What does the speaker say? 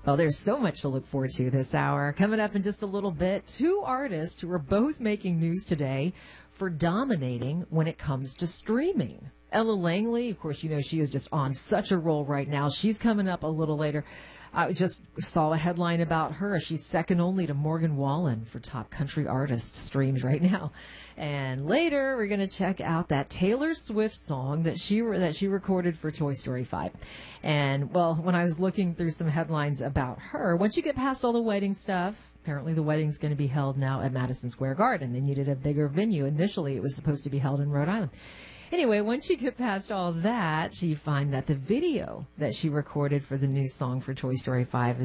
Oh, there's so much to look forward to this hour. Coming up in just a little bit, two artists who are both making news today for dominating when it comes to streaming. Ella Langley, of course, you know, she is just on such a roll right now. She's coming up a little later. I just saw a headline about her. She's second only to Morgan Wallen for top country artist streams right now. And later, we're going to check out that Taylor Swift song that she recorded for Toy Story 5. And, well, when I was looking through some headlines about her, once you get past all the wedding stuff, apparently the wedding's going to be held now at Madison Square Garden. They needed a bigger venue. Initially, it was supposed to be held in Rhode Island. Anyway, once you get past all that, you find that the video that she recorded for the new song for Toy Story 5